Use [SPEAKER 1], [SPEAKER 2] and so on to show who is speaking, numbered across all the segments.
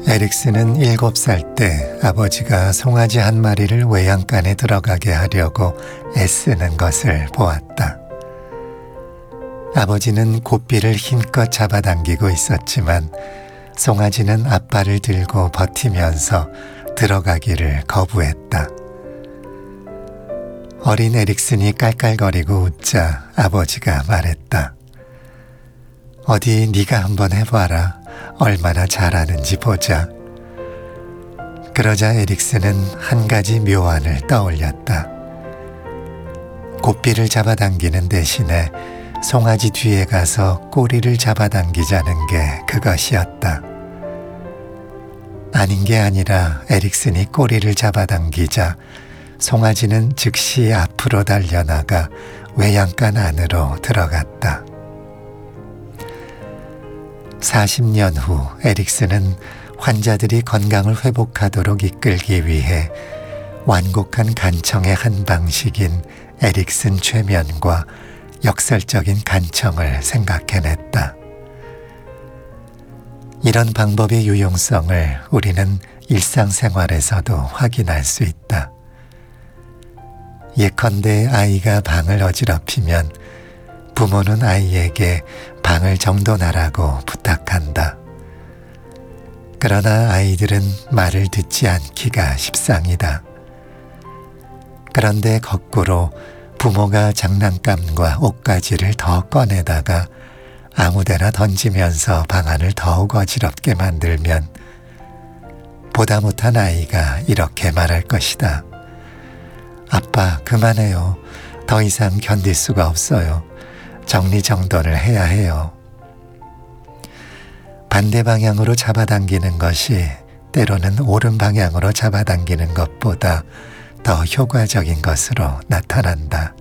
[SPEAKER 1] 에릭슨은 7살 때 아버지가 송아지 한 마리를 외양간에 들어가게 하려고 애쓰는 것을 보았다. 아버지는 고삐를 힘껏 잡아당기고 있었지만 송아지는 앞발을 들고 버티면서 들어가기를 거부했다. 어린 에릭슨이 깔깔거리고 웃자 아버지가 말했다. 어디 네가 한번 해봐라. 얼마나 잘하는지 보자. 그러자 에릭슨은 한 가지 묘안을 떠올렸다. 고삐를 잡아당기는 대신에 송아지 뒤에 가서 꼬리를 잡아당기자는 게 그것이었다. 아닌 게 아니라 에릭슨이 꼬리를 잡아당기자 송아지는 즉시 앞으로 달려나가 외양간 안으로 들어갔다. 40년 후 에릭슨은 환자들이 건강을 회복하도록 이끌기 위해 완곡한 간청의 한 방식인 에릭슨 최면과 역설적인 간청을 생각해냈다. 이런 방법의 유용성을 우리는 일상생활에서도 확인할 수 있다. 예컨대 아이가 방을 어지럽히면 부모는 아이에게 방을 정돈하라고 부탁한다. 그러나 아이들은 말을 듣지 않기가 십상이다. 그런데 거꾸로 부모가 장난감과 옷가지를 더 꺼내다가 아무데나 던지면서 방안을 더욱 어지럽게 만들면 보다 못한 아이가 이렇게 말할 것이다. 아빠, 그만해요. 더 이상 견딜 수가 없어요. 정리정돈을 해야 해요. 반대 방향으로 잡아당기는 것이 때로는 옳은 방향으로 잡아당기는 것보다 더 효과적인 것으로 나타난다.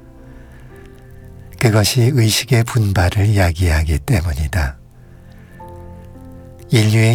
[SPEAKER 1] 그것이 의식의 분발을 야기하기 때문이다. 인류의